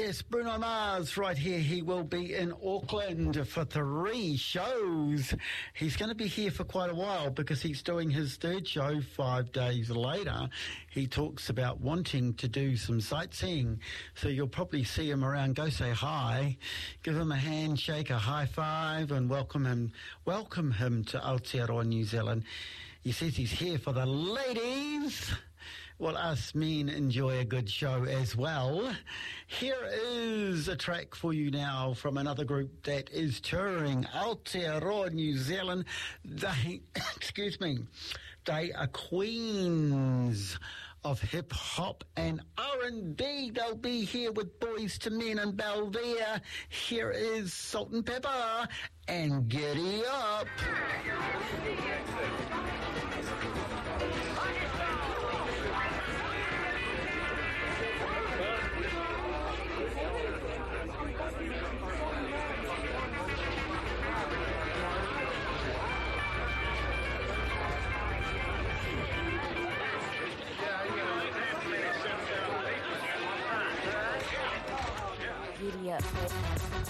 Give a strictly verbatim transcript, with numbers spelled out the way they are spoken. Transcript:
Yes, Bruno Mars right here. He will be in Auckland for three shows. He's going to be here for quite a while because he's doing his third show five days later. He talks about wanting to do some sightseeing. So you'll probably see him around. Go say hi, give him a handshake, a high five, and welcome him, welcome him to Aotearoa, New Zealand. He says he's here for the ladies. Well, us men enjoy a good show as well. Here is a track for you now from another group that is touring Aotearoa, New Zealand. They, excuse me, they are queens of hip-hop and R and B. They'll be here with Boys to Men and Belvedere. Here is Salt and Pepper and Giddy Up. Giddy up.